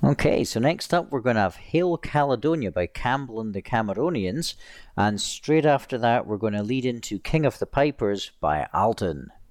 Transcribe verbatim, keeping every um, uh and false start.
Okay, so next up we're going to have Hail Caledonia by Campbell and the Cameronians, and straight after that we're going to lead into King of the Pipers by Alton.